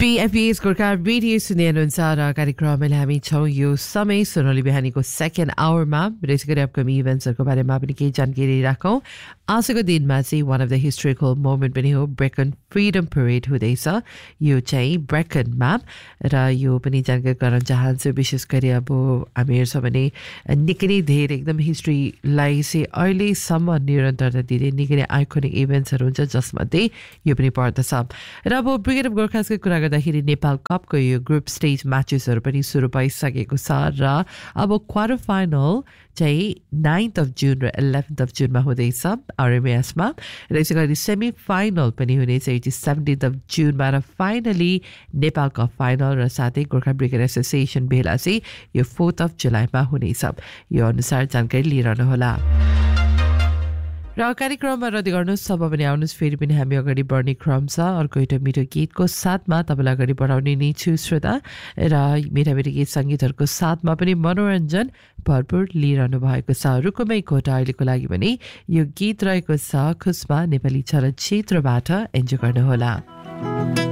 PFB's Gorkha radio सुन्दै हुनुहुन्छ र कार्यक्रममा हामी छौँ यो समय सोनाली बिहानीको सेकेन्ड आवरमा विशेष गरी अपकमिङ इभेन्ट्सहरूको बारेमा पनि केही जानकारी राखौँ आजको दिनमा चाहिँ one of the historical moment पनि हो ब्रेकन फ्रिडम परेड हुँदैछ यो चाहिँ ब्रेकनमा र यो पनि जानकारी गराउन चाहन्छु विशेष गरी अब हामी हेर्छौँ भने निकै नै धेरै एकदम हिस्ट्रीलाई चाहिँ अहिलेसम्म निरन्तरता दिँदै निकै नै आइकोनिक इभेन्ट्सहरू हुन्छ जसमध्ये यो पनि पर्दछ र अब ब्रिगेड अफ गोर्खासको कुरा गर्दाखेरि नेपाल कपको यो ग्रुप स्टेज म्याचेसहरू पनि सुरु भइसकेको छ र अब क्वार्टर फाइनल चाहिँ 9th of June र 11th of June मा हुँदैछ आरएमएसमा र यसै गरी सेमी फाइनल पनि हुनेछ यो चाहिँ 17th of June मा र फाइनली नेपाल कप फाइनल र साथै गोर्खा ब्रिगेड एसोसिएसन भेला चाहिँ यो 4th of July मा हुनेछ यो अनुसार जानकारी लिइरहनुहोला र कार्यक्रममा रद्द गर्नुहोस् सब पनि आउनुहोस् फेरि पनि हामी अगाडि बढ्ने क्रम छ अर्को एउटा मिठो गीतको साथमा तपाईँलाई अगाडि बढाउने नै छु श्रोता र मिठा मिठो गीत सङ्गीतहरूको साथमा पनि मनोरञ्जन भरपुर लिइरहनु भएको छ रुकुमै कोटा अहिलेको लागि भने यो गीत रहेको छ खुसमा नेपाली चलचित्रबाट इन्जोय गर्नुहोला